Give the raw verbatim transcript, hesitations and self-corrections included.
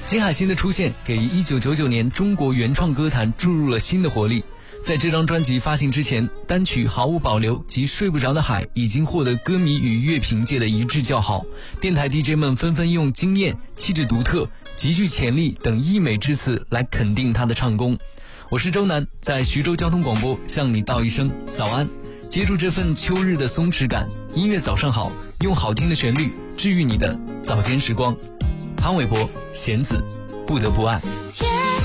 金海心的出现给一九九九年中国原创歌坛注入了新的活力。在这张专辑发行之前，单曲《毫无保留》及《睡不着的海》已经获得歌迷与乐评界的一致叫好，电台 D J 们纷纷用惊艳、气质独特、极具潜力等溢美之词来肯定他的唱功。我是周南，在徐州交通广播向你道一声早安。接住这份秋日的松弛感，音乐早上好，用好听的旋律治愈你的早间时光。潘玮柏、弦子，不得不爱。